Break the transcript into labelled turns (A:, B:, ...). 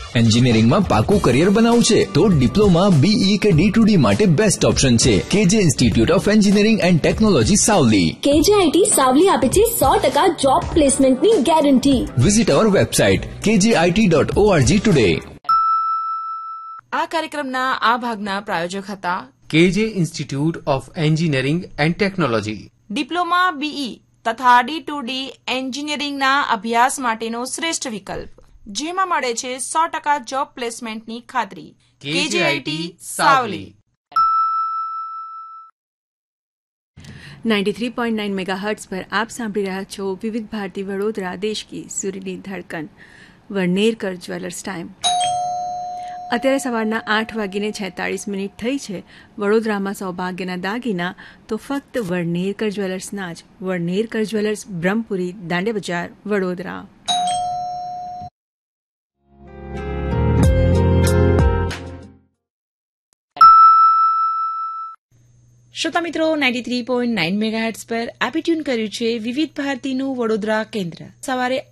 A: એન્જિનિયરિંગમાં પાકું કરિયર બનાવવું છે તો ડિપ્લોમા, BE કે D2D માટે બેસ્ટ ઓપ્શન છે KJ institute of engineering and technology Savli.
B: KJIT Savli આપે છે 100% જોબ પ્લેસમેન્ટની ગેરંટી.
A: વિઝિટ અવર વેબસાઇટ kjit.org ટુડે.
C: આ કાર્યક્રમના આ ભાગના પ્રાયોજક હતા
D: KJ institute of engineering and technology.
C: Diploma, BE તથા D2D એન્જિનિયરિંગના અભ્યાસ માટેનો શ્રેષ્ઠ વિકલ્પ, જેમાં મળે છે 100% જોબ પ્લેસમેન્ટની ખાતરી. KJIT સાવલી.
E: 93.9 મેગાહર્ટ્ઝ પર આપ સાંભળી રહ્યા છો વિવિધ ભારતી વડોદરા, દેશ કી સુરીલી ધડકન. વર્ણેરકર જ્વેલર્સ ટાઈમ. અત્યારે સવારના 8:46 થઈ છે. વડોદરામાં સૌભાગ્યના દાગીના તો ફક્ત વર્ણેરકર જ્વેલર્સના જ. વર્ણેરકર જ્વેલર્સ, બ્રહ્મપુરી, દાંડિયા બજાર, વડોદરા.
C: શ્રોતા મિત્રો, 93.9 મેગાહર્ટ્ઝ પર આપી ટ્યુન કર્યું છે વિવિધ ભારતીનું વડોદરા કેન્દ્ર. સવારે